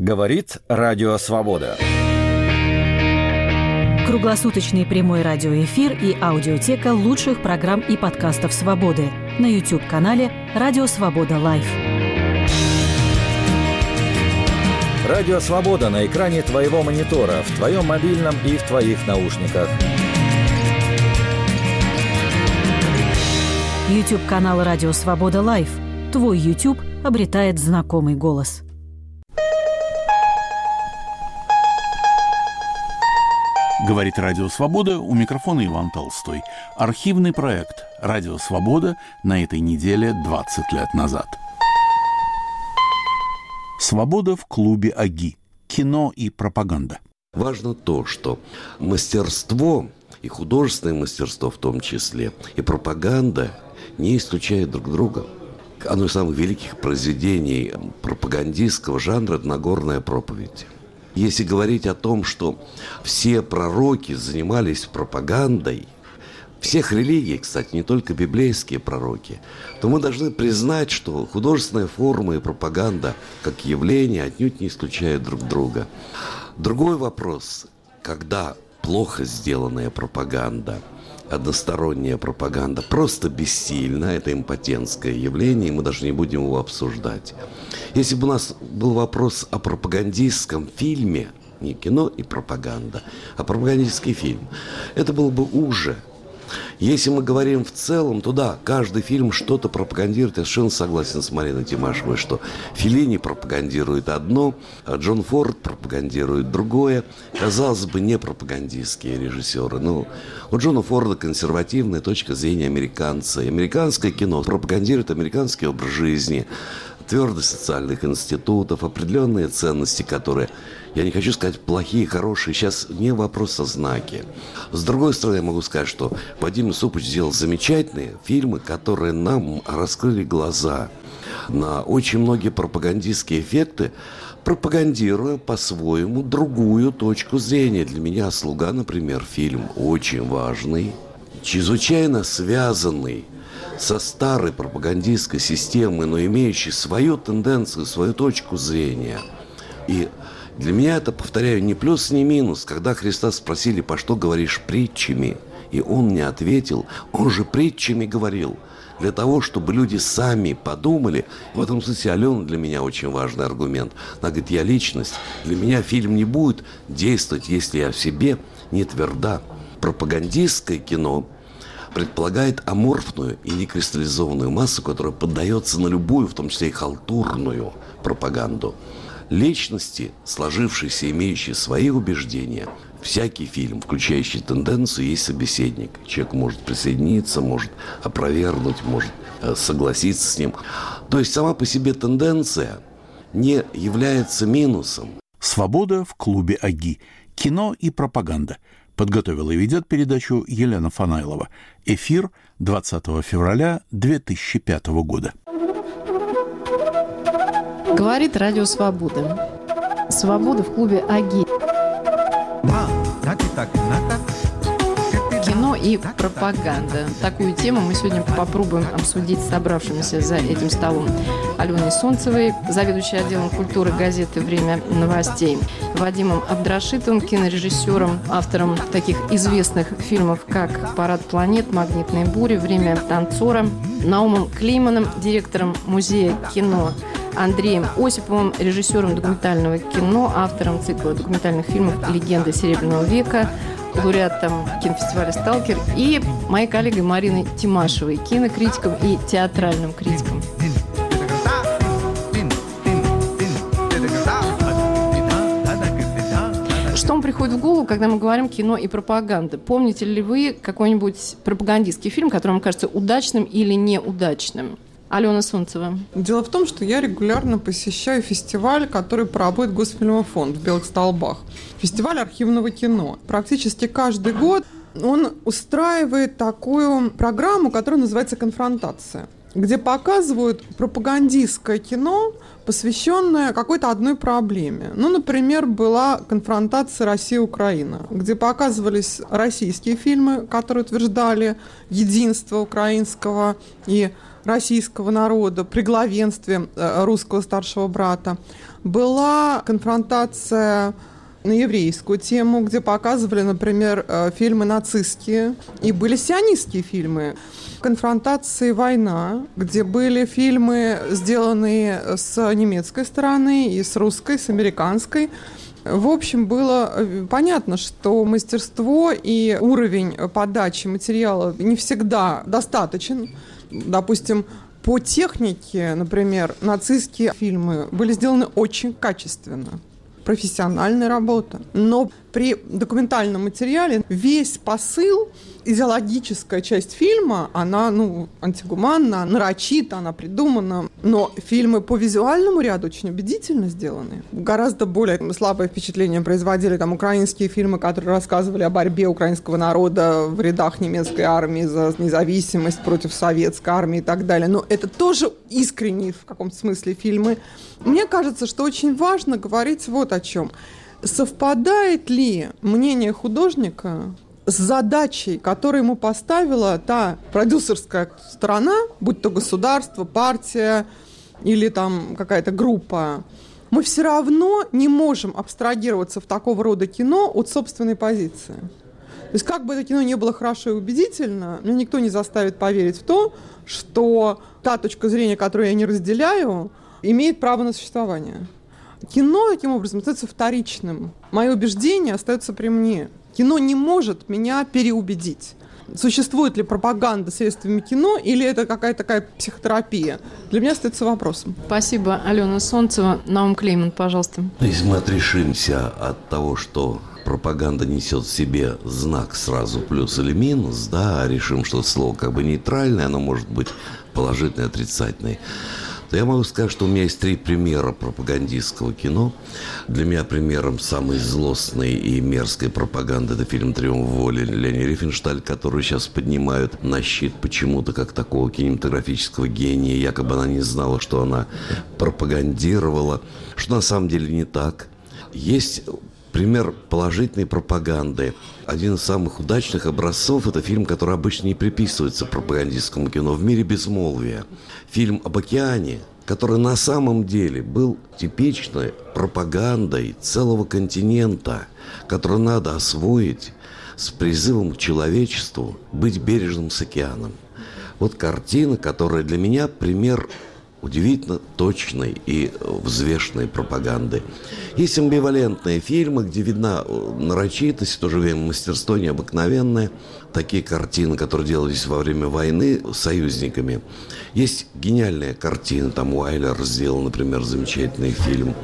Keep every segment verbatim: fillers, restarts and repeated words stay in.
Говорит Радио Свобода. Круглосуточный прямой радиоэфир и аудиотека лучших программ и подкастов «Свободы» на YouTube-канале «Радио Свобода Лайв». Радио Свобода на экране твоего монитора, в твоем мобильном и в твоих наушниках. YouTube-канал «Радио Свобода Лайв». Твой YouTube обретает знакомый голос. Говорит Радио Свобода, у микрофона Иван Толстой. Архивный проект «Радио Свобода» на этой неделе двадцать лет назад. Свобода в клубе АГИ. Кино и пропаганда. Важно то, что мастерство, и художественное мастерство в том числе, и пропаганда не исключают друг друга. Одно из самых великих произведений пропагандистского жанра – это «Нагорная проповедь». Если говорить о том, что все пророки занимались пропагандой, всех религий, кстати, не только библейские пророки, то мы должны признать, что художественная форма и пропаганда как явление отнюдь не исключают друг друга. Другой вопрос, когда плохо сделанная пропаганда, односторонняя пропаганда просто бессильна, это импотентское явление, и мы даже не будем его обсуждать. Если бы у нас был вопрос о пропагандистском фильме, не кино и пропаганда, а пропагандистский фильм, это было бы уже. Если мы говорим в целом, то да, каждый фильм что-то пропагандирует. Я совершенно согласен с Мариной Тимашевой, что Феллини пропагандирует одно, а Джон Форд пропагандирует другое. Казалось бы, не пропагандистские режиссеры. Но у Джона Форда консервативная точка зрения американца. И американское кино пропагандирует американский образ жизни, твердость социальных институтов, определенные ценности, которые, я не хочу сказать плохие, хорошие, сейчас не вопрос о знаке. С другой стороны, я могу сказать, что Вадим Юсупович сделал замечательные фильмы, которые нам раскрыли глаза на очень многие пропагандистские эффекты, пропагандируя по-своему другую точку зрения. Для меня «Слуга», например, фильм очень важный, чрезвычайно связанный со старой пропагандистской системой, но имеющей свою тенденцию, свою точку зрения. И для меня это, повторяю, не плюс, не минус. Когда Христа спросили, по что говоришь притчами, и он не ответил, он же притчами говорил, для того, чтобы люди сами подумали. В этом смысле Алена для меня очень важный аргумент. Она говорит, я личность, для меня фильм не будет действовать, если я в себе не тверда. Пропагандистское кино предполагает аморфную и некристаллизованную массу, которая поддается на любую, в том числе и халтурную пропаганду. Личности, сложившиеся, имеющие свои убеждения, всякий фильм, включающий тенденцию, есть собеседник. Человек может присоединиться, может опровергнуть, может согласиться с ним. То есть сама по себе тенденция не является минусом. Свобода в клубе АГИ. Кино и пропаганда. Подготовила и ведет передачу Елена Фанайлова. Эфир двадцатого февраля две тысячи пятого года. Говорит Радио Свобода. Свобода в клубе АГИ. Кино и пропаганда. Такую тему мы сегодня попробуем обсудить с собравшимися за этим столом Аленой Солнцевой, заведующей отделом культуры газеты «Время новостей», Вадимом Абдрашитовым, кинорежиссером, автором таких известных фильмов, как «Парад планет», «Магнитные бури», «Время танцора», Наумом Клейманом, директором музея кино, Андреем Осиповым, режиссером документального кино, автором цикла документальных фильмов «Легенда Серебряного века», лауреатом кинофестиваля «Сталкер», и моей коллегой Мариной Тимашевой, кинокритиком и театральным критиком. Что вам приходит в голову, когда мы говорим кино и пропаганда? Помните ли вы какой-нибудь пропагандистский фильм, который вам кажется удачным или неудачным? Алена Солнцева. Дело в том, что я регулярно посещаю фестиваль, который проводит Госфильмофонд в Белых Столбах. Фестиваль архивного кино. Практически каждый год он устраивает такую программу, которая называется «Конфронтация», где показывают пропагандистское кино, посвященная какой-то одной проблеме. Ну, например, была конфронтация Россия-Украина, где показывались российские фильмы, которые утверждали единство украинского и российского народа при главенстве русского старшего брата. Была конфронтация на еврейскую тему, где показывали, например, фильмы нацистские, и были сионистские фильмы. Конфронтации «Война», где были фильмы, сделанные с немецкой стороны и с русской, с американской. В общем, было понятно, что мастерство и уровень подачи материала не всегда достаточен. Допустим, по технике, например, нацистские фильмы были сделаны очень качественно. Профессиональная работа. Но при документальном материале весь посыл, идеологическая часть фильма, она, ну, антигуманна, нарочита, она придумана. Но фильмы по визуальному ряду очень убедительно сделаны. Гораздо более слабое впечатление производили там украинские фильмы, которые рассказывали о борьбе украинского народа в рядах немецкой армии за независимость против советской армии и так далее. Но это тоже искренние в каком-то смысле фильмы. Мне кажется, что очень важно говорить вот о чем. Совпадает ли мнение художника с задачей, которую ему поставила та продюсерская сторона, будь то государство, партия или там какая-то группа? Мы все равно не можем абстрагироваться в такого рода кино от собственной позиции. То есть как бы это кино не было хорошо и убедительно, но никто не заставит поверить в то, что та точка зрения, которую я не разделяю, имеет право на существование. Кино, таким образом, остается вторичным. Мое убеждение остается при мне. Кино не может меня переубедить. Существует ли пропаганда средствами кино, или это какая-то такая психотерапия? Для меня остается вопросом. Спасибо, Алена Солнцева. Наум Клейман, пожалуйста. Если мы отрешимся от того, что пропаганда несет в себе знак сразу плюс или минус, да, решим, что слово как бы нейтральное, оно может быть положительное, отрицательное, то я могу сказать, что у меня есть три примера пропагандистского кино. Для меня примером самой злостной и мерзкой пропаганды — это фильм «Триумф воли» Лени Рифеншталь, которую сейчас поднимают на щит почему-то как такого кинематографического гения. Якобы она не знала, что она пропагандировала, что на самом деле не так. Есть пример положительной пропаганды. Один из самых удачных образцов – это фильм, который обычно не приписывается пропагандистскому кино, «В мире безмолвия». Фильм об океане, который на самом деле был типичной пропагандой целого континента, который надо освоить с призывом к человечеству быть бережным с океаном. Вот картина, которая для меня пример удивительно точной и взвешенной пропаганды. Есть амбивалентные фильмы, где видна нарочитость, в то же время мастерство необыкновенное. Такие картины, которые делались во время войны союзниками. Есть гениальная картина, там Уайлер сделал, например, замечательный фильм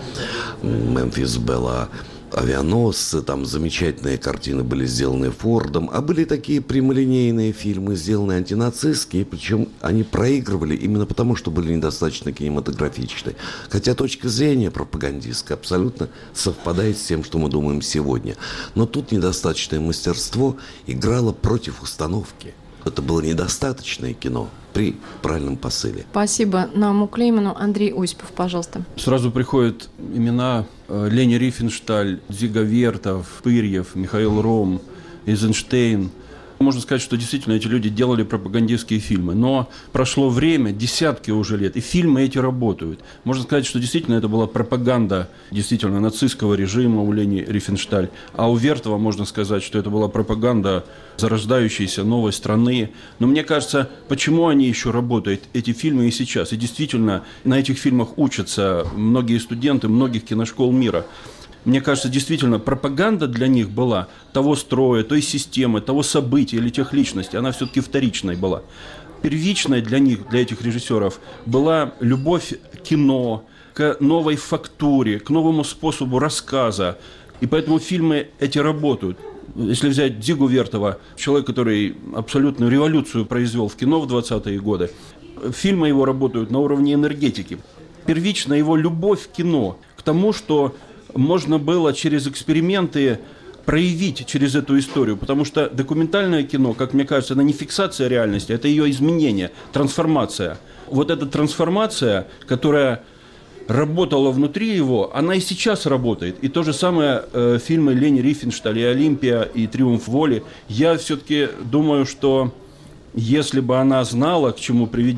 «Мемфис Белла», авианосцы, там замечательные картины были сделаны Фордом, а были такие прямолинейные фильмы, сделанные антинацистские, причем они проигрывали именно потому, что были недостаточно кинематографичны. Хотя точка зрения пропагандистская абсолютно совпадает с тем, что мы думаем сегодня. Но тут недостаточное мастерство играло против установки. Это было недостаточное кино при правильном посыле. Спасибо Науму Клейману. Андрей Осипов, пожалуйста. Сразу приходят имена Лени Рифеншталь, Дзига Вертов, Пырьев, Михаил Ром, Эйзенштейн. Можно сказать, что действительно эти люди делали пропагандистские фильмы. Но прошло время, десятки уже лет, и фильмы эти работают. Можно сказать, что действительно это была пропаганда действительно нацистского режима у Лени Рифеншталь. А у Вертова можно сказать, что это была пропаганда зарождающейся новой страны. Но мне кажется, почему они еще работают, эти фильмы, и сейчас. И действительно, на этих фильмах учатся многие студенты многих киношкол мира. Мне кажется, действительно, пропаганда для них была того строя, той системы, того события или тех личностей. Она все-таки вторичной была. Первичной для них, для этих режиссеров, была любовь к кино, к новой фактуре, к новому способу рассказа. И поэтому фильмы эти работают. Если взять Дзигу Вертова, человек, который абсолютную революцию произвел в кино в двадцатые годы, фильмы его работают на уровне энергетики. Первично его любовь к кино, к тому, что можно было через эксперименты проявить через эту историю, потому что документальное кино, как мне кажется, это не фиксация реальности, это ее изменение, трансформация. Вот эта трансформация, которая работала внутри его, она и сейчас работает. И то же самое э, фильмы Лени Рифеншталь, и «Олимпия», и «Триумф воли». Я все-таки думаю, что если бы она знала, к чему приведет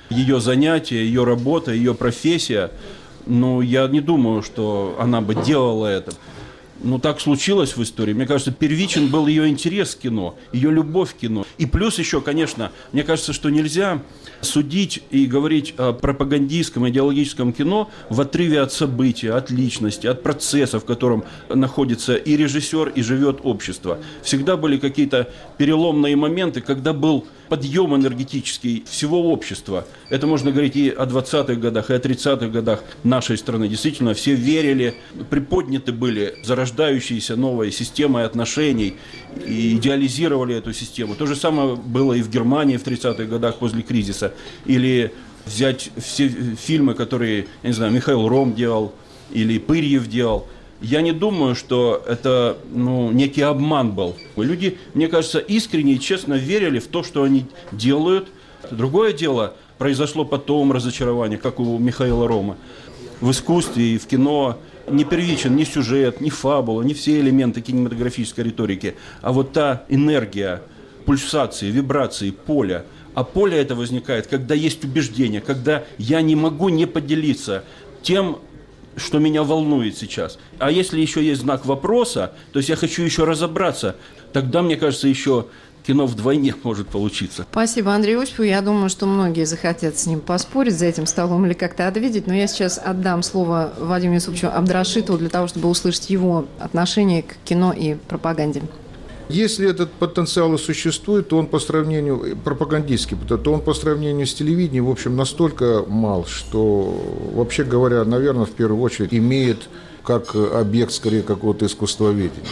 ее занятие, ее работа, ее профессия. Но я не думаю, что она бы делала это. Ну, так случилось в истории. Мне кажется, первичен был ее интерес к кино, ее любовь к кино. И плюс еще, конечно, мне кажется, что нельзя судить и говорить о пропагандистском, идеологическом кино в отрыве от события, от личности, от процесса, в котором находится и режиссер, и живет общество. Всегда были какие-то переломные моменты, когда был подъем энергетический всего общества. Это можно говорить и о двадцатых годах, и о тридцатых годах нашей страны. Действительно, все верили, приподняты были зарождающиеся новые системы отношений и идеализировали эту систему. То же самое было и в Германии в тридцатых годах после кризиса. Или взять все фильмы, которые, я не знаю, Михаил Ром делал или Пырьев делал. Я не думаю, что это ну, некий обман был. Люди, мне кажется, искренне и честно верили в то, что они делают. Другое дело, произошло потом разочарование, как у Михаила Рома. В искусстве и в кино не первичен ни сюжет, ни фабула, ни все элементы кинематографической риторики, а вот та энергия, пульсации, вибрации, поля. А поле это возникает, когда есть убеждение, когда я не могу не поделиться тем, что меня волнует сейчас. А если еще есть знак вопроса, то есть я хочу еще разобраться, тогда, мне кажется, еще кино вдвойне может получиться. Спасибо Андрею Осипову. Я думаю, что многие захотят с ним поспорить за этим столом или как-то ответить. Но я сейчас отдам слово Вадиму Юсуповичу Абдрашитову для того, чтобы услышать его отношение к кино и пропаганде. Если этот потенциал и существует, то он по сравнению, пропагандистский, то он по сравнению с телевидением, в общем, настолько мал, что, вообще говоря, наверное, в первую очередь имеет как объект, скорее, какого-то искусствоведения.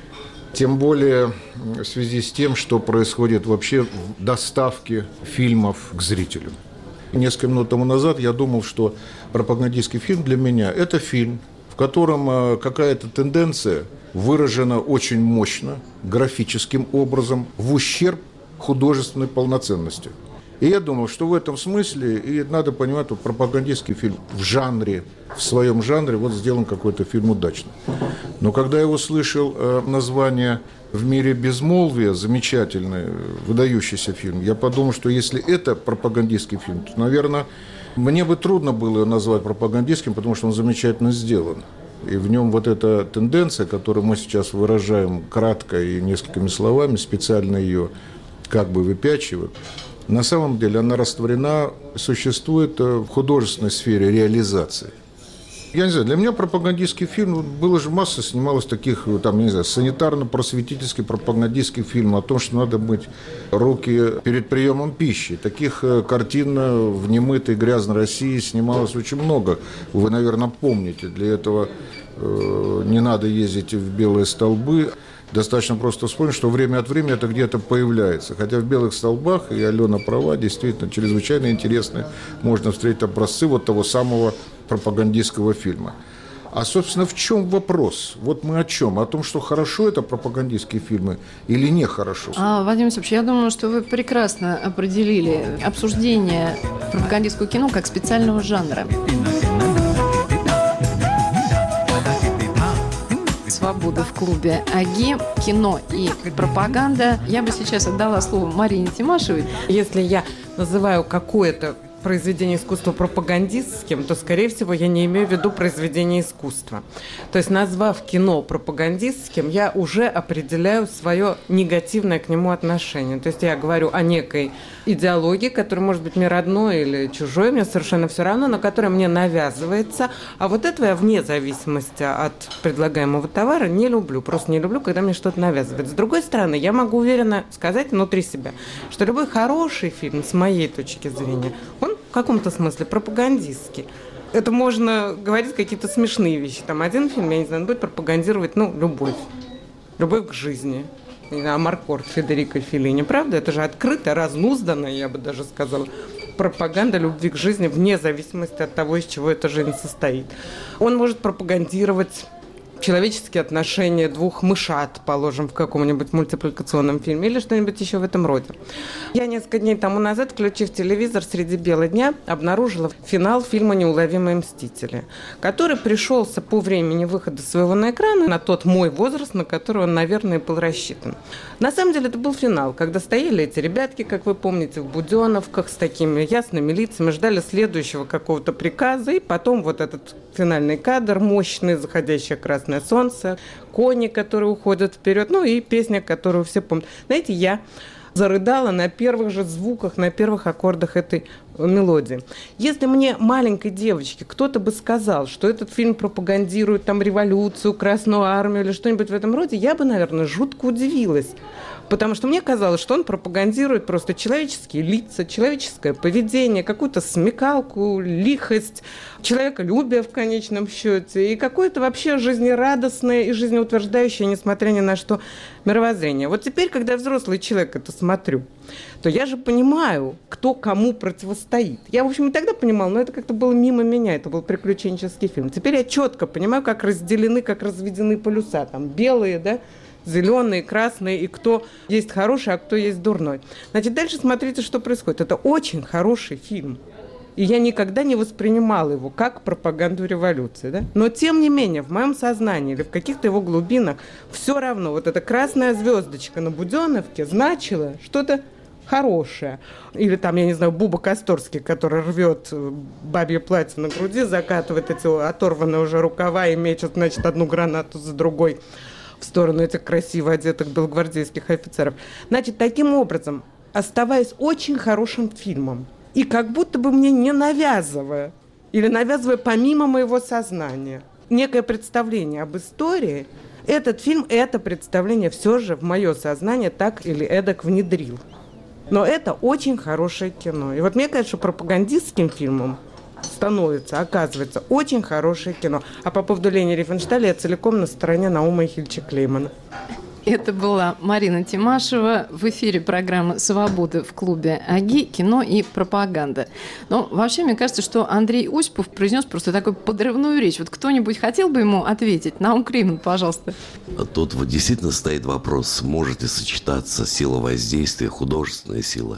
Тем более в связи с тем, что происходит вообще в доставке фильмов к зрителю. Несколько минут тому назад я думал, что пропагандистский фильм для меня – это фильм, в котором какая-то тенденция выражена очень мощно, графическим образом, в ущерб художественной полноценности. И я думал, что в этом смысле и надо понимать, что пропагандистский фильм в жанре, в своем жанре, вот сделан какой-то фильм удачно. Но когда я услышал э, название «В мире безмолвия», замечательный, выдающийся фильм, я подумал, что если это пропагандистский фильм, то, наверное, мне бы трудно было его назвать пропагандистским, потому что он замечательно сделан. И в нем вот эта тенденция, которую мы сейчас выражаем кратко и несколькими словами, специально ее как бы выпячиваем, на самом деле она растворена, существует в художественной сфере реализации. Я не знаю, для меня пропагандистский фильм, было же масса, снималось таких, там, не знаю, санитарно-просветительский пропагандистский фильм о том, что надо мыть руки перед приемом пищи. Таких картин в немытой грязной России снималось очень много. Вы, наверное, помните, для этого э, не надо ездить в белые столбы. Достаточно просто вспомнить, что время от времени это где-то появляется. Хотя в «Белых столбах», и Алена права, действительно чрезвычайно интересные, можно встретить образцы вот того самого пропагандистского фильма. А, собственно, в чем вопрос? Вот мы о чем? О том, что хорошо это пропагандистские фильмы или нехорошо? А, Вадим Юсупович, я думаю, что вы прекрасно определили обсуждение пропагандистского кино как специального жанра. «Свобода» в клубе АГИ, кино и пропаганда. Я бы сейчас отдала слово Марине Тимашевой. Если я называю какое-то произведение искусства пропагандистским, то, скорее всего, я не имею в виду произведение искусства. То есть, назвав кино пропагандистским, я уже определяю свое негативное к нему отношение. То есть, я говорю о некой идеологии, которая может быть мне родной или чужой, мне совершенно все равно, но которая мне навязывается. А вот этого я вне зависимости от предлагаемого товара не люблю. Просто не люблю, когда мне что-то навязывают. С другой стороны, я могу уверенно сказать внутри себя, что любой хороший фильм, с моей точки зрения, он в каком-то смысле пропагандистский. Это можно говорить какие-то смешные вещи. Там один фильм, я не знаю, будет пропагандировать, ну, любовь. Любовь к жизни. Амаркорд Федерико Феллини, правда? Это же открыто, разнузданно, я бы даже сказала, пропаганда любви к жизни вне зависимости от того, из чего эта жизнь состоит. Он может пропагандировать человеческие отношения двух мышат, положим, в каком-нибудь мультипликационном фильме или что-нибудь еще в этом роде. Я несколько дней тому назад, включив телевизор среди бела дня, обнаружила финал фильма «Неуловимые мстители», который пришелся по времени выхода своего на экран на тот мой возраст, на который он, наверное, был рассчитан. На самом деле это был финал, когда стояли эти ребятки, как вы помните, в буденовках с такими ясными лицами, ждали следующего какого-то приказа, и потом вот этот финальный кадр, мощный, заходящее красное солнце, кони, которые уходят вперед, ну и песня, которую все помнят. Знаете, я зарыдала на первых же звуках, на первых аккордах этой мелодии. Если мне, маленькой девочке, кто-то бы сказал, что этот фильм пропагандирует там революцию, Красную армию или что-нибудь в этом роде, я бы, наверное, жутко удивилась. Потому что мне казалось, что он пропагандирует просто человеческие лица, человеческое поведение, какую-то смекалку, лихость, человеколюбие в конечном счете и какое-то вообще жизнерадостное и жизнеутверждающее, несмотря ни на что, мировоззрение. Вот теперь, когда я взрослый человек это смотрю, то я же понимаю, кто кому противостоит. Я, в общем, и тогда понимала, но это как-то было мимо меня, это был приключенческий фильм. Теперь я четко понимаю, как разделены, как разведены полюса. Там белые, да, зеленые, красные, и кто есть хороший, а кто есть дурной. Значит, дальше смотрите, что происходит. Это очень хороший фильм. И я никогда не воспринимала его как пропаганду революции. Да? Но, тем не менее, в моем сознании или в каких-то его глубинах все равно вот эта красная звездочка на Буденовке значила что-то хорошее. Или там, я не знаю, Буба Косторский, который рвет бабье платье на груди, закатывает эти оторванные уже рукава и мечет, значит, одну гранату за другой в сторону этих красиво одетых белогвардейских офицеров. Значит, таким образом, оставаясь очень хорошим фильмом, и как будто бы мне не навязывая, или навязывая помимо моего сознания, некое представление об истории, этот фильм, это представление все же в мое сознание так или эдак внедрил. Но это очень хорошее кино. И вот мне кажется, что пропагандистским фильмом становится, оказывается, очень хорошее кино. А по поводу Лени Рифеншталя я целиком на стороне Наума Хильча-Клеймана. Это была Марина Тимашева в эфире программы «Свобода» в клубе АГИ, кино и пропаганда. Но вообще, мне кажется, что Андрей Осипов произнес просто такую подрывную речь. Вот кто-нибудь хотел бы ему ответить? Наум Клейман, пожалуйста. Тут вот действительно стоит вопрос, может ли сочетаться сила воздействия, художественная сила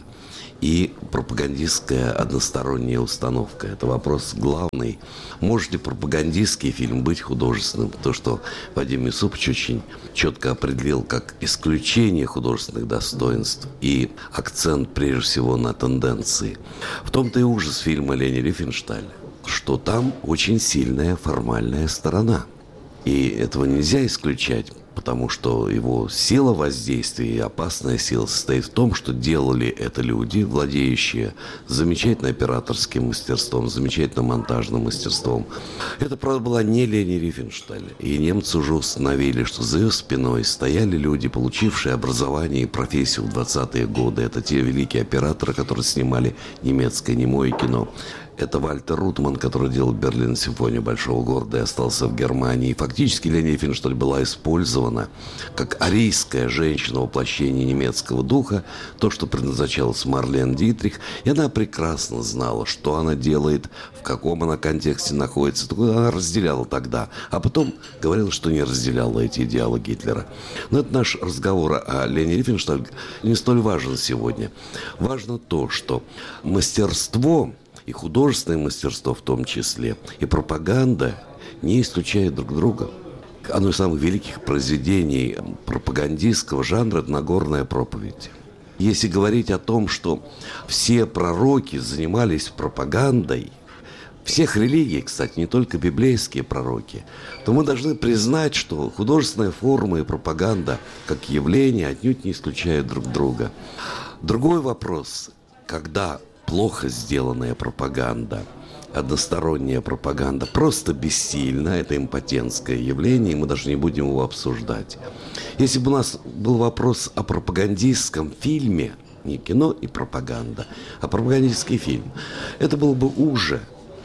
и пропагандистская односторонняя установка. Это вопрос главный. Может ли пропагандистский фильм быть художественным? То, что Вадим Юсупович очень четко определил как исключение художественных достоинств и акцент, прежде всего, на тенденции. В том-то и ужас фильма Лени Рифеншталь, что там очень сильная формальная сторона. И этого нельзя исключать, потому что его сила воздействия и опасная сила состоит в том, что делали это люди, владеющие замечательным операторским мастерством, замечательным монтажным мастерством. Это, правда, была не Лени Рифеншталь. И немцы уже установили, что за ее спиной стояли люди, получившие образование и профессию в двадцатые годы. Это те великие операторы, которые снимали немецкое немое кино. Это Вальтер Рутман, который делал Берлин-симфонию большого города и остался в Германии. И фактически Лени Рифеншталь была использована как арийская женщина воплощения немецкого духа, то, что предназначалось Марлен Дитрих. И она прекрасно знала, что она делает, в каком она контексте находится. Она разделяла тогда, а потом говорила, что не разделяла эти идеалы Гитлера. Но это наш разговор о Лене Рифеншталь не столь важен сегодня. Важно то, что мастерство, и художественное мастерство в том числе, и пропаганда не исключают друг друга. Одно из самых великих произведений пропагандистского жанра – это «Нагорная проповедь». Если говорить о том, что все пророки занимались пропагандой, всех религий, кстати, не только библейские пророки, то мы должны признать, что художественная форма и пропаганда как явление отнюдь не исключают друг друга. Другой вопрос, когда плохо сделанная пропаганда, односторонняя пропаганда просто бессильна, это импотентское явление, и мы даже не будем его обсуждать. Если бы у нас был вопрос о пропагандистском фильме, не кино и пропаганда, а пропагандистский фильм, это было бы уже.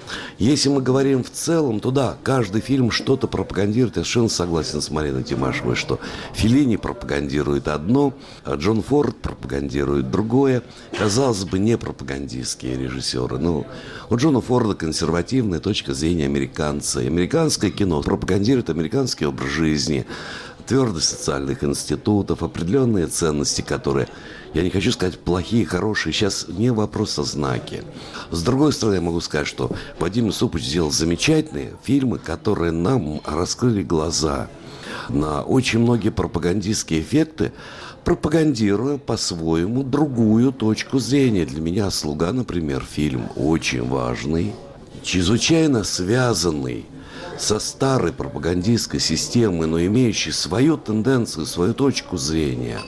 Если мы говорим в целом, то да, каждый фильм что-то пропагандирует. Я совершенно согласен с Мариной Тимашевой, что Феллини пропагандирует одно, а Джон Форд пропагандирует другое. Казалось бы, не пропагандистские режиссеры. Но у Джона Форда консервативная точка зрения американца. И американское кино пропагандирует американский образ жизни, твердость социальных институтов, определенные ценности, которые, я не хочу сказать плохие, хорошие, сейчас не вопрос о знаке. С другой стороны, я могу сказать, что Вадим Юсупович сделал замечательные фильмы, которые нам раскрыли глаза на очень многие пропагандистские эффекты, пропагандируя по-своему другую точку зрения. Для меня «Слуга», например, фильм очень важный, чрезвычайно связанный со старой пропагандистской системой, но имеющей свою тенденцию, свою точку зрения.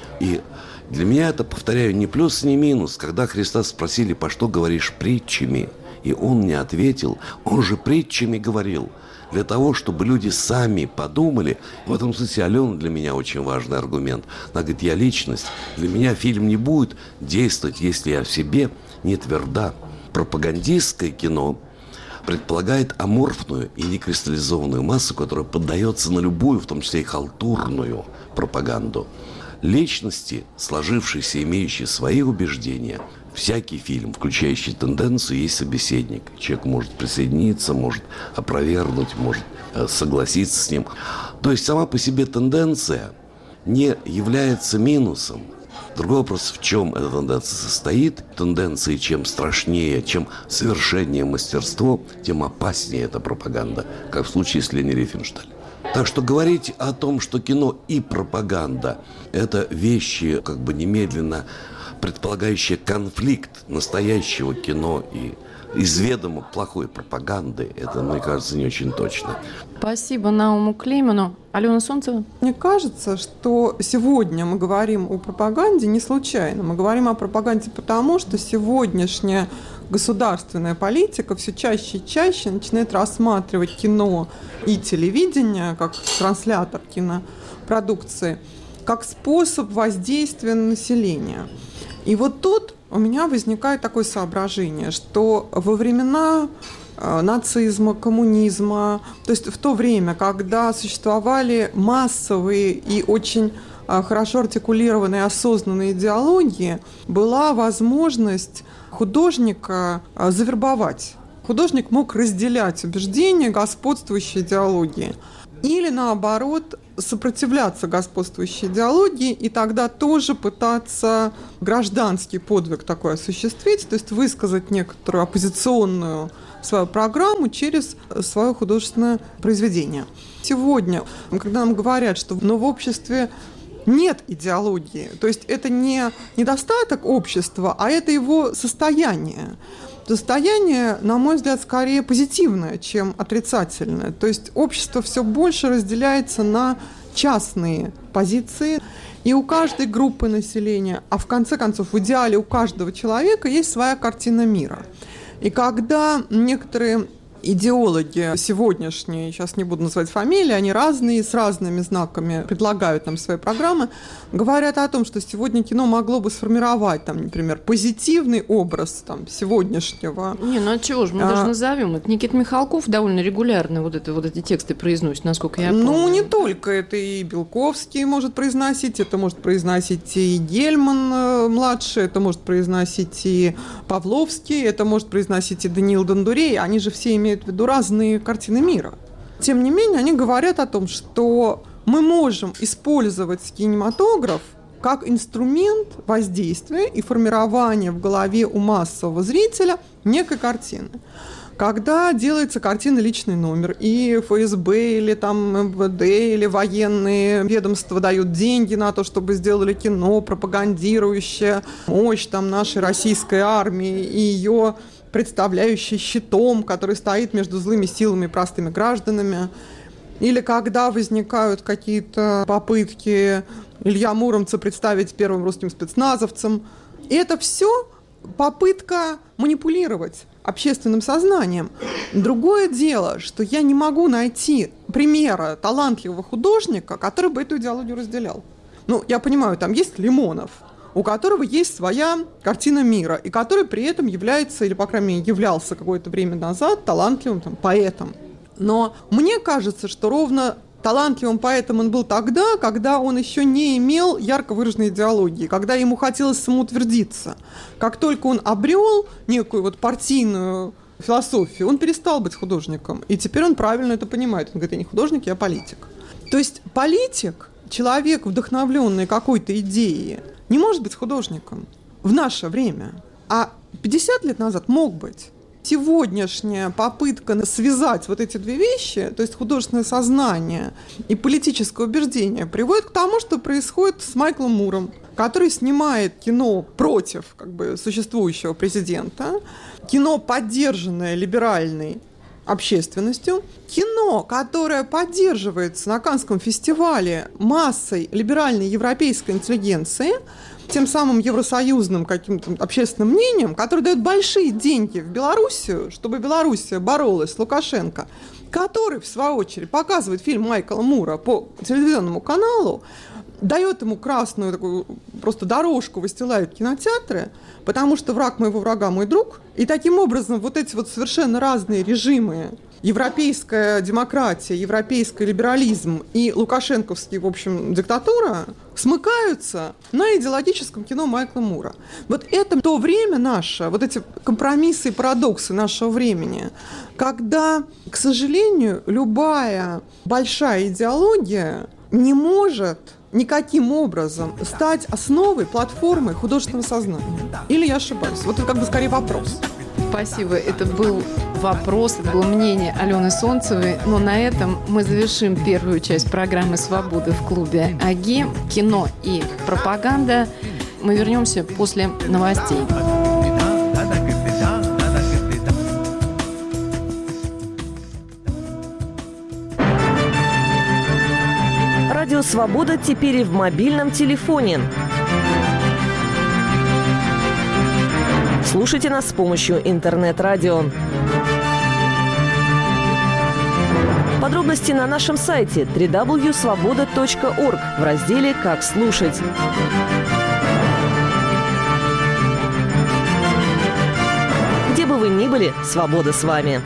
И для меня это, повторяю, не плюс, не минус. Когда Христа спросили, по что говоришь притчами, и он не ответил, он же притчами говорил, для того, чтобы люди сами подумали. В этом смысле Алена для меня очень важный аргумент. Она говорит, я личность, для меня фильм не будет действовать, если я в себе не тверда. Пропагандистское кино предполагает аморфную и некристаллизованную массу, которая поддается на любую, в том числе и халтурную пропаганду. Личности, сложившиеся, имеющие свои убеждения, всякий фильм, включающий тенденцию, есть собеседник. Человек может присоединиться, может опровергнуть, может согласиться с ним. То есть сама по себе тенденция не является минусом. Другой вопрос, в чем эта тенденция состоит. Тенденции, чем страшнее, чем совершеннее мастерство, тем опаснее эта пропаганда, как в случае с Лени Рифеншталь. Так что говорить о том, что кино и пропаганда – это вещи, как бы немедленно предполагающие конфликт настоящего кино и изведомо плохой пропаганды, это, мне кажется, не очень точно. Спасибо Науму Клейману. Алена Солнцева? Мне кажется, что сегодня мы говорим о пропаганде не случайно. Мы говорим о пропаганде потому, что сегодняшняя государственная политика все чаще и чаще начинает рассматривать кино и телевидение, как транслятор кинопродукции, как способ воздействия на население. И вот тут у меня возникает такое соображение, что во времена нацизма, коммунизма, то есть в то время, когда существовали массовые и очень хорошо артикулированные осознанные идеологии, была возможность художника завербовать. Художник мог разделять убеждения господствующей идеологии или, наоборот, сопротивляться господствующей идеологии и тогда тоже пытаться гражданский подвиг такой осуществить, то есть высказать некоторую оппозиционную свою программу через свое художественное произведение. Сегодня, когда нам говорят, что ну, в обществе нет идеологии, то есть это не недостаток общества, а это его состояние. Состояние, на мой взгляд, скорее позитивное, чем отрицательное. То есть общество все больше разделяется на частные позиции, и у каждой группы населения, а в конце концов в идеале у каждого человека есть своя картина мира. И когда некоторые идеологи сегодняшние, сейчас не буду называть фамилии, они разные, с разными знаками предлагают нам свои программы, говорят о том, что сегодня кино могло бы сформировать, там, например, позитивный образ там, сегодняшнего. Не, ну от чего же, мы а... даже назовем. Это Никита Михалков довольно регулярно вот, это, вот эти тексты произносит, насколько я помню. Ну, не только. Это и Белковский может произносить, это может произносить и Гельман-младший, это может произносить и Павловский, это может произносить и Даниил Дондурей. Они же все имеют в виду разные картины мира. Тем не менее, они говорят о том, что мы можем использовать кинематограф как инструмент воздействия и формирования в голове у массового зрителя некой картины. Когда делается картина «Личный номер», и эф эс бэ или там эм вэ дэ или военные ведомства дают деньги на то, чтобы сделали кино, пропагандирующее мощь там, нашей российской армии и ее представляющий щитом, который стоит между злыми силами и простыми гражданами. Или когда возникают какие-то попытки Илья Муромца представить первым русским спецназовцем. И это все попытка манипулировать общественным сознанием. Другое дело, что я не могу найти примера талантливого художника, который бы эту идеологию разделял. Ну, я понимаю, там есть Лимонов. у которого есть своя картина мира, и который при этом является, или, по крайней мере, являлся какое-то время назад талантливым там, поэтом. Но мне кажется, что ровно талантливым поэтом он был тогда, когда он еще не имел ярко выраженной идеологии, когда ему хотелось самоутвердиться. Как только он обрел некую вот партийную философию, он перестал быть художником. И теперь он правильно это понимает. Он говорит, я не художник, я политик. То есть политик, человек, вдохновленный какой-то идеей, не может быть художником в наше время. А пятьдесят лет назад мог быть. Сегодняшняя попытка связать вот эти две вещи, то есть художественное сознание и политическое убеждение, приводит к тому, что происходит с Майклом Муром, который снимает кино против как бы, существующего президента, кино, поддержанное либеральной общественностью, кино, которое поддерживается на Каннском фестивале массой либеральной европейской интеллигенции, тем самым евросоюзным каким-то общественным мнением, который дает большие деньги в Белоруссию, чтобы Белоруссия боролась с Лукашенко, который, в свою очередь, показывает фильм Майкла Мура по телевизионному каналу, дает ему красную такую просто дорожку, выстилает кинотеатры, потому что враг моего врага мой друг. И таким образом вот эти вот совершенно разные режимы, европейская демократия, европейский либерализм и лукашенковский, в общем, диктатура смыкаются на идеологическом кино Майкла Мура. Вот это то время наше, вот эти компромиссы и парадоксы нашего времени, когда, к сожалению, любая большая идеология не может никаким образом стать основой, платформой художественного сознания. Или я ошибаюсь? Вот это как бы скорее вопрос. Спасибо. Это был вопрос, это было мнение Алены Солнцевой. Но на этом мы завершим первую часть программы «Свободы» в клубе АГИ. Кино и пропаганда. Мы вернемся после новостей. Радио «Свобода» теперь и в мобильном телефоне. Слушайте нас с помощью интернет-радио. Подробности на нашем сайте дабл ю дабл ю дабл ю точка свобода точка орг в разделе «Как слушать». Где бы вы ни были, свобода с вами.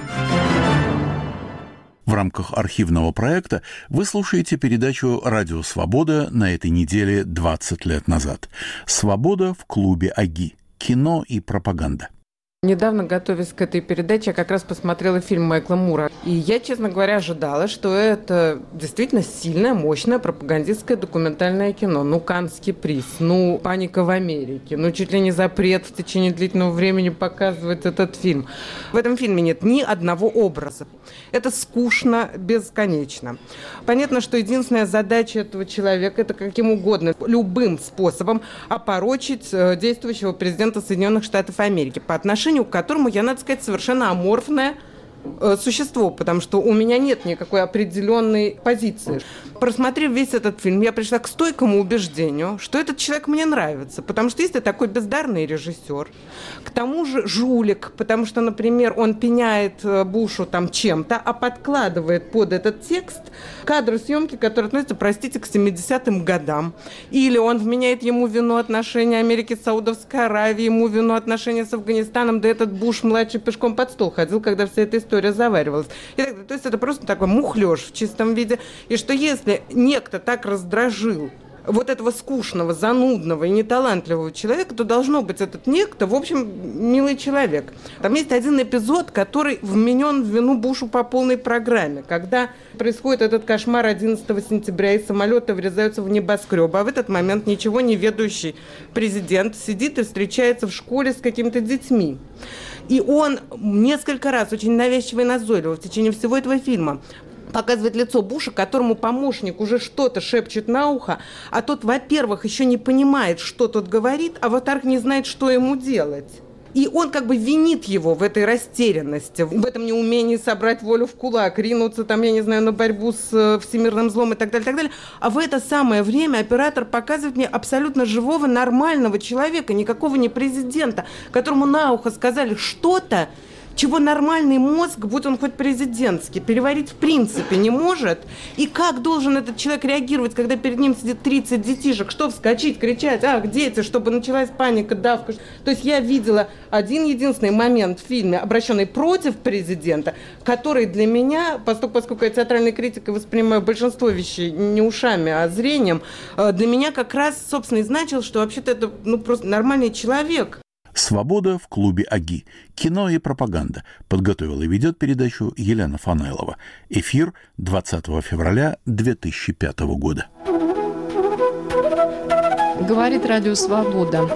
В рамках архивного проекта вы слушаете передачу «Радио Свобода» на этой неделе двадцать лет назад. «Свобода в клубе АГИ. Кино и пропаганда». Недавно, готовясь к этой передаче, я как раз посмотрела фильм Майкла Мура. И я, честно говоря, ожидала, что это действительно сильное, мощное пропагандистское документальное кино. Ну, Каннский приз, ну, паника в Америке, ну, чуть ли не запрет в течение длительного времени показывать этот фильм. В этом фильме нет ни одного образа. Это скучно, бесконечно. Понятно, что единственная задача этого человека – это каким угодно, любым способом опорочить действующего президента Соединенных Штатов Америки по отношению к которому я, надо сказать, совершенно аморфное э, существо, потому что у меня нет никакой определенной позиции. Просмотрев весь этот фильм, я пришла к стойкому убеждению, что этот человек мне нравится, потому что если такой бездарный режиссер, к тому же жулик, потому что, например, он пеняет Бушу там чем-то, а подкладывает под этот текст кадры съемки, которые относятся, простите, к семидесятым годам. Или он вменяет ему вину отношения Америки с Саудовской Аравией, ему вину отношения с Афганистаном, да этот Буш-младший пешком под стол ходил, когда вся эта история заваривалась. И так далее. То есть это просто такой мухлёж в чистом виде. И что если некто так раздражил вот этого скучного, занудного и неталантливого человека, то должно быть этот некто, в общем, милый человек. Там есть один эпизод, который вменен в вину Бушу по полной программе, когда происходит этот кошмар одиннадцатого сентября, и самолеты врезаются в небоскребы, а в этот момент ничего не ведающий президент сидит и встречается в школе с какими-то детьми. И он несколько раз, очень навязчиво и назойливо в течение всего этого фильма показывает лицо Буша, которому помощник уже что-то шепчет на ухо, а тот, во-первых, еще не понимает, что тот говорит, а во-вторых, не знает, что ему делать. И он как бы винит его в этой растерянности, в этом неумении собрать волю в кулак, ринуться там, я не знаю, на борьбу с всемирным злом и так далее, так далее. А в это самое время оператор показывает мне абсолютно живого, нормального человека, никакого не президента, которому на ухо сказали что-то, чего нормальный мозг, будь он хоть президентский, переварить в принципе не может. И как должен этот человек реагировать, когда перед ним сидит тридцать детишек? Что вскочить, кричать, ах, дети, чтобы началась паника, давка. То есть я видела один единственный момент в фильме, обращенный против президента, который для меня, поскольку, поскольку я театральной критикой воспринимаю большинство вещей не ушами, а зрением, для меня как раз, собственно, и значил, что вообще-то это ну, просто нормальный человек. «Свобода в клубе АГИ. Кино и пропаганда». Подготовила и ведет передачу Елена Фанайлова. Эфир двадцатого февраля две тысячи пятого года. Говорит Радио Свобода.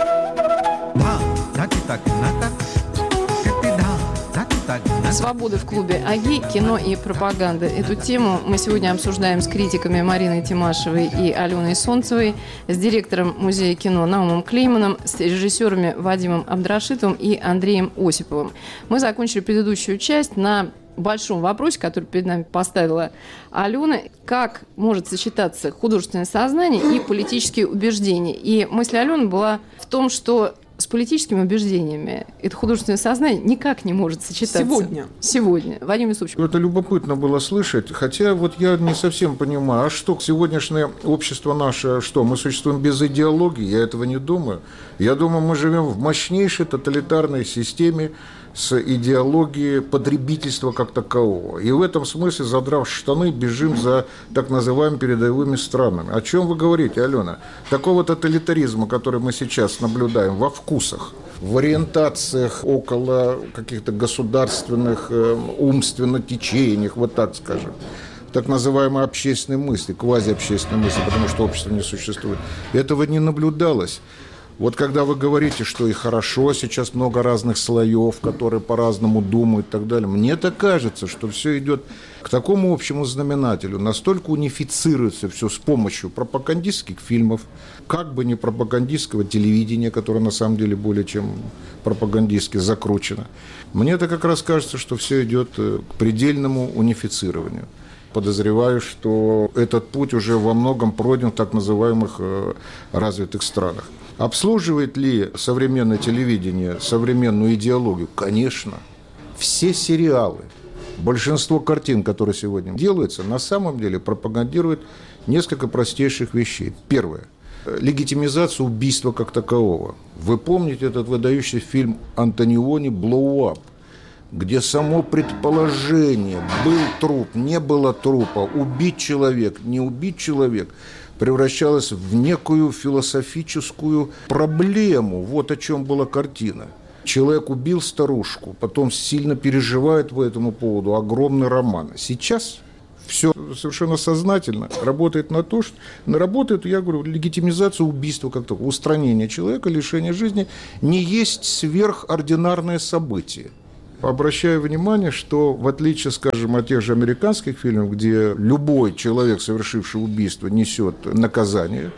Свобода в клубе АГИ, кино и пропаганда. Эту тему мы сегодня обсуждаем с критиками Мариной Тимашевой и Аленой Солнцевой, с директором Музея кино Наумом Клейманом, с режиссерами Вадимом Абдрашитовым и Андреем Осиповым. Мы закончили предыдущую часть на большом вопросе, который перед нами поставила Алена, как может сочетаться художественное сознание и политические убеждения. И мысль Алены была в том, что с политическими убеждениями это художественное сознание никак не может сочетаться. Сегодня. Сегодня. Вадим Юсупович. Это любопытно было слышать, хотя вот я не совсем понимаю, а что, сегодняшнее общество наше, что, мы существуем без идеологии? Я этого не думаю. Я думаю, мы живем в мощнейшей тоталитарной системе с идеологией потребительства как такового. И в этом смысле, задрав штаны, бежим за так называемыми передовыми странами. О чем вы говорите, Алена? Такого тоталитаризма, который мы сейчас наблюдаем во вкусах, в ориентациях около каких-то государственных, умственных течениях, вот так скажем, так называемой общественной мысли, квазиобщественной мысли, потому что общество не существует. Этого не наблюдалось. Вот когда вы говорите, что и хорошо, сейчас много разных слоев, которые по-разному думают и так далее, мне так кажется, что все идет к такому общему знаменателю, настолько унифицируется все с помощью пропагандистских фильмов, как бы не пропагандистского телевидения, которое на самом деле более чем пропагандистски закручено. Мне это как раз кажется, что все идет к предельному унифицированию. Подозреваю, что этот путь уже во многом пройден в так называемых развитых странах. Обслуживает ли современное телевидение современную идеологию? Конечно. Все сериалы, большинство картин, которые сегодня делаются, на самом деле пропагандируют несколько простейших вещей. Первое. Легитимизацию убийства как такового. Вы помните этот выдающий фильм Антониони «Blow Up», где само предположение, был труп, не было трупа, убить человек, не убить человек, превращалось в некую философическую проблему. Вот о чем была картина. Человек убил старушку, потом сильно переживает по этому поводу, огромный роман. Сейчас все совершенно сознательно работает на то, что работает, я говорю, легитимизация убийства как такого, устранение человека, лишение жизни не есть сверхординарное событие. Обращаю внимание, что в отличие, скажем, от тех же американских фильмов, где любой человек, совершивший убийство, несет наказание,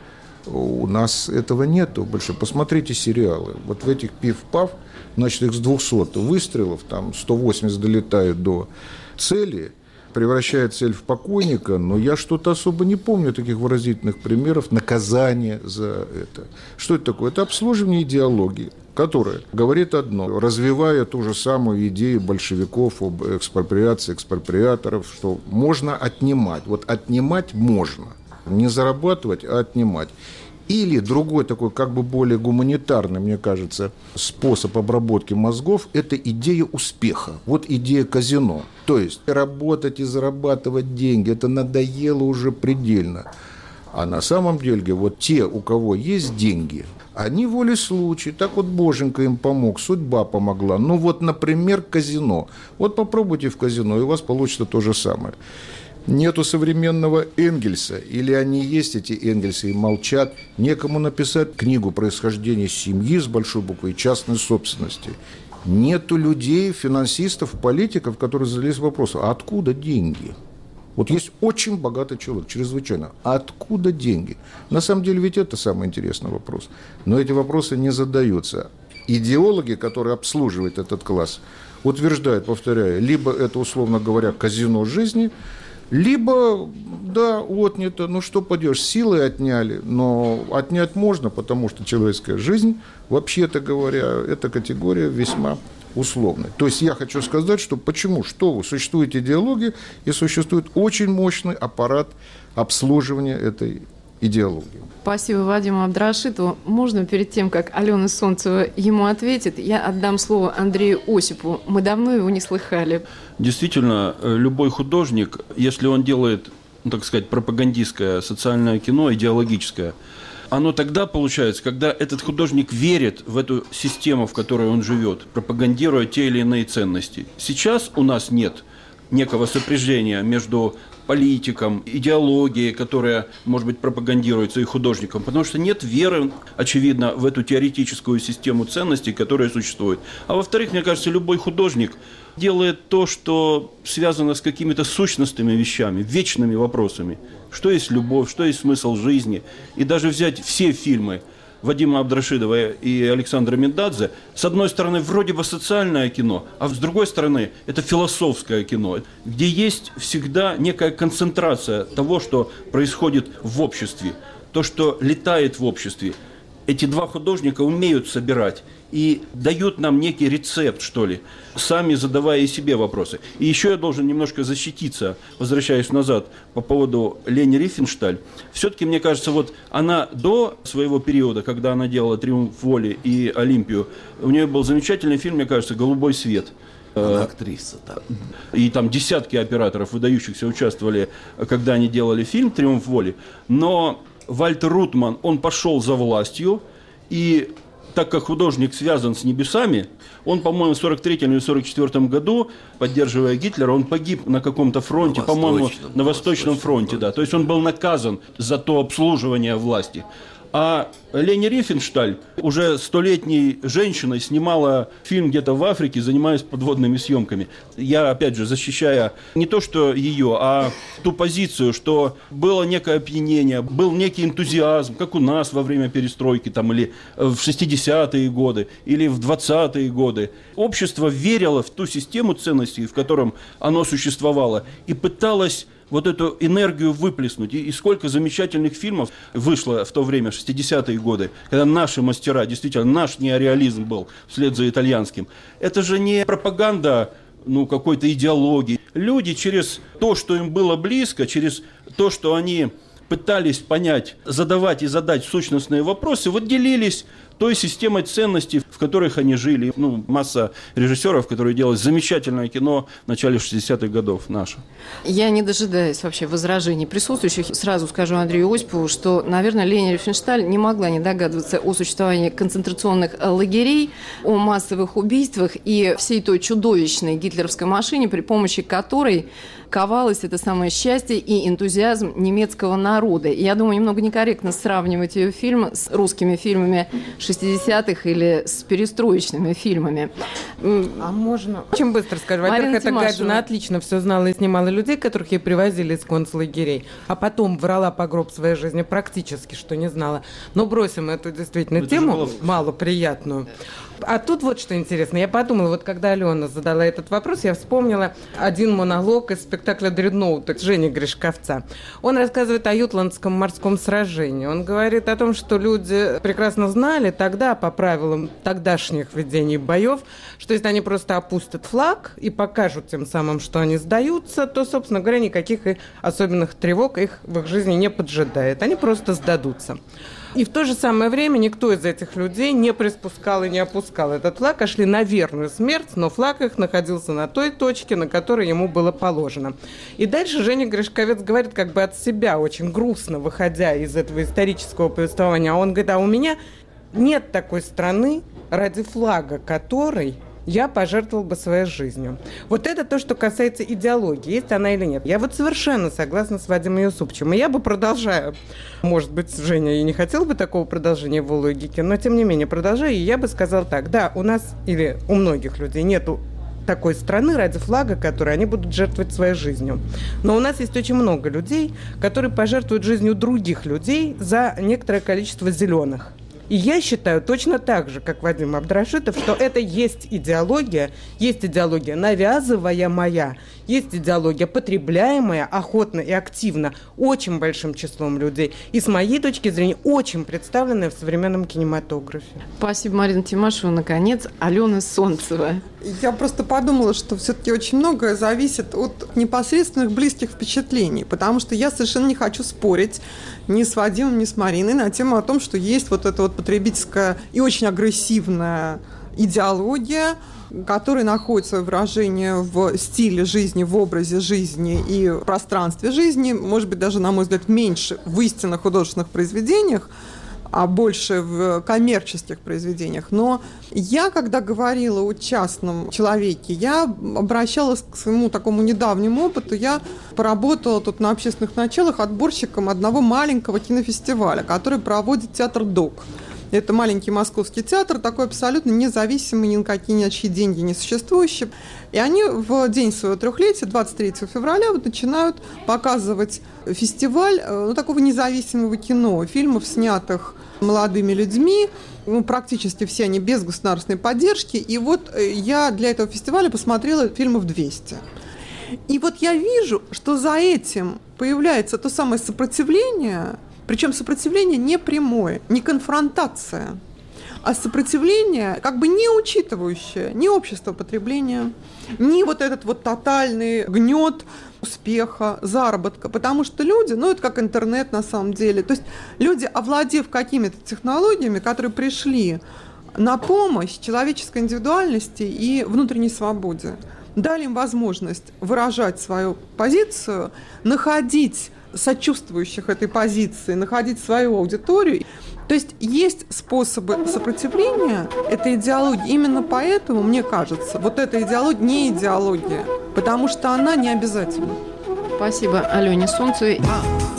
у нас этого нету больше. Посмотрите сериалы. Вот в этих пиф-паф, значит, их с двухсот выстрелов, там сто восемьдесят долетают до цели, превращает цель в покойника, но я что-то особо не помню таких выразительных примеров наказания за это. Что это такое? Это обслуживание идеологии, которая говорит одно, развивая ту же самую идею большевиков об экспроприации, экспроприаторов, что можно отнимать. Вот отнимать можно. Не зарабатывать, а отнимать. Или другой такой, как бы более гуманитарный, мне кажется, способ обработки мозгов – это идея успеха. Вот идея казино. То есть работать и зарабатывать деньги – это надоело уже предельно. А на самом деле вот те, у кого есть деньги, они волей случая, так вот боженька им помог, судьба помогла. Ну вот, например, казино. Вот попробуйте в казино, и у вас получится то же самое. Нету современного Энгельса, или они есть, эти Энгельсы, и молчат. Некому написать книгу происхождения семьи с большой буквы и частной собственности. Нету людей, финансистов, политиков, которые задались вопросом, а откуда деньги? Вот есть очень богатый человек, чрезвычайно. А откуда деньги? На самом деле ведь это самый интересный вопрос. Но эти вопросы не задаются. Идеологи, которые обслуживают этот класс, утверждают, повторяю, либо это, условно говоря, казино жизни, либо, да, отнято, ну что поделаешь, силой отняли, но отнять можно, потому что человеческая жизнь, вообще-то говоря, эта категория весьма условной. То есть я хочу сказать, что почему, что существует идеология и существует очень мощный аппарат обслуживания этой идеологии. Спасибо Вадиму Абдрашитову. Можно перед тем, как Алена Солнцева ему ответит, я отдам слово Андрею Осипову. Мы давно его не слыхали. Действительно, любой художник, если он делает, ну, так сказать, пропагандистское социальное кино, идеологическое, оно тогда получается, когда этот художник верит в эту систему, в которой он живет, пропагандируя те или иные ценности. Сейчас у нас нет некого сопряжения между политиком, идеологией, которая, может быть, пропагандируется и художником, потому что нет веры, очевидно, в эту теоретическую систему ценностей, которая существует. А во-вторых, мне кажется, любой художник делает то, что связано с какими-то сущностными вещами, вечными вопросами. Что есть любовь, что есть смысл жизни. И даже взять все фильмы Вадима Абдрашитова и Александра Миндадзе, с одной стороны, вроде бы социальное кино, а с другой стороны, это философское кино, где есть всегда некая концентрация того, что происходит в обществе, то, что летает в обществе. Эти два художника умеют собирать и дают нам некий рецепт, что ли, сами задавая себе вопросы. И еще я должен немножко защититься, возвращаясь назад, по поводу Лени Рифеншталь. Все-таки, мне кажется, вот она до своего периода, когда она делала «Триумф воли» и «Олимпию», у нее был замечательный фильм, мне кажется, «Голубой свет». Она актриса, да. И там десятки операторов, выдающихся, участвовали, когда они делали фильм «Триумф воли». Но Вальтер Рутман, он пошел за властью, и так как художник связан с небесами, он, по-моему, в сорок третьем или сорок четвёртом году, поддерживая Гитлера, он погиб на каком-то фронте, на по-моему, восточном, на Восточном фронте, фронте, да. То есть он был наказан за то обслуживание власти. А Лени Рифеншталь, уже столетней женщиной, снимала фильм где-то в Африке, занимаясь подводными съемками. Я, опять же, защищая не то, что ее, а ту позицию, что было некое опьянение, был некий энтузиазм, как у нас во время перестройки, там, или в шестидесятые годы, или в двадцатые годы. Общество верило в ту систему ценностей, в котором оно существовало, и пыталось вот эту энергию выплеснуть. И, и сколько замечательных фильмов вышло в то время, в шестидесятые годы, когда наши мастера, действительно, наш неореализм был вслед за итальянским. Это же не пропаганда, ну, какой-то идеологии. Люди через то, что им было близко, через то, что они пытались понять, задавать и задать сущностные вопросы, вот делились той системой ценностей, в которых они жили. Ну, масса режиссеров, которые делали замечательное кино в начале шестидесятых годов, наше. Я, не дожидаясь вообще возражений присутствующих, сразу скажу Андрею Осипову, что, наверное, Лени Рифеншталь не могла не догадываться о существовании концентрационных лагерей, о массовых убийствах и всей той чудовищной гитлеровской машине, при помощи которой ковалось это самое счастье и энтузиазм немецкого народа. И я думаю, немного некорректно сравнивать ее фильм с русскими фильмами шестидесятых или с перестроечными фильмами. А можно? Очень быстро скажу. Во-первых, эта гадина отлично все знала и снимала людей, которых ей привозили из концлагерей, а потом врала по гроб своей жизни практически, что не знала. Но бросим эту действительно тему было... малоприятную. А тут вот что интересно. Я подумала, вот когда Алена задала этот вопрос, я вспомнила один монолог из спектакля «Дредноут» Жени Гришковца. Он рассказывает о Ютландском морском сражении. Он говорит о том, что люди прекрасно знали тогда, по правилам тогдашних ведений боев, что если они просто опустят флаг и покажут тем самым, что они сдаются, то, собственно говоря, никаких особенных тревог их в их жизни не поджидает. Они просто сдадутся. И в то же самое время никто из этих людей не приспускал и не опускал этот флаг, а шли на верную смерть, но флаг их находился на той точке, на которой ему было положено. И дальше Женя Гришковец говорит как бы от себя, очень грустно, выходя из этого исторического повествования. А он говорит, а у меня нет такой страны, ради флага которой я пожертвовал бы своей жизнью. Вот это то, что касается идеологии, есть она или нет. Я вот совершенно согласна с Вадимом Юсуповичем. И я бы продолжаю, может быть, Женя и не хотела бы такого продолжения в логике, но тем не менее продолжаю, и я бы сказала так. Да, у нас или у многих людей нету такой страны, ради флага которой они будут жертвовать своей жизнью. Но у нас есть очень много людей, которые пожертвуют жизнью других людей за некоторое количество зеленых. И я считаю точно так же, как Вадим Абдрашитов, что это есть идеология, есть идеология навязываемая, есть идеология, потребляемая охотно и активно очень большим числом людей. И с моей точки зрения, очень представленная в современном кинематографе. Спасибо, Марина Тимашева. Наконец, Алена Солнцева. Я просто подумала, что все-таки очень многое зависит от непосредственных близких впечатлений, потому что я совершенно не хочу спорить ни с Вадимом, ни с Мариной на тему о том, что есть вот эта вот потребительская и очень агрессивная идеология, которая находит свое выражение в стиле жизни, в образе жизни и в пространстве жизни, может быть, даже, на мой взгляд, меньше в истинных художественных произведениях, а больше в коммерческих произведениях. Но я, когда говорила о частном человеке, я обращалась к своему такому недавнему опыту. Я поработала тут на общественных началах отборщиком одного маленького кинофестиваля, который проводит театр ДОК. Это маленький московский театр, такой абсолютно независимый, ни на какие ни чьи деньги не существующий. И они в день своего трехлетия, двадцать третьего февраля, вот начинают показывать фестиваль ну, такого независимого кино, фильмов, снятых молодыми людьми, ну, практически все они без государственной поддержки. И вот я для этого фестиваля посмотрела фильмов двести. И вот я вижу, что за этим появляется то самое сопротивление, причем сопротивление не прямое, не конфронтация, а сопротивление, как бы не учитывающее ни общество потребления, ни вот этот вот тотальный гнет успеха, заработка. Потому что люди, ну это как интернет на самом деле, то есть люди, овладев какими-то технологиями, которые пришли на помощь человеческой индивидуальности и внутренней свободе, дали им возможность выражать свою позицию, находить сочувствующих этой позиции, находить свою аудиторию. То есть есть способы сопротивления этой идеологии. Именно поэтому, мне кажется, вот эта идеология не идеология, потому что она не обязательна. Спасибо Алене Солнцевой.